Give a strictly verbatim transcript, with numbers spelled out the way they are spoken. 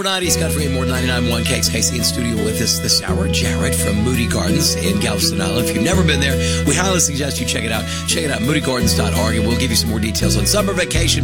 nineties, Godfrey and more ninety-nine point one K X K C in studio with us this hour. Jared from Moody Gardens in Galveston Island. If you've never been there, we highly suggest you check it out. Check it out, moody gardens dot org, and we'll give you some more details on summer vacation.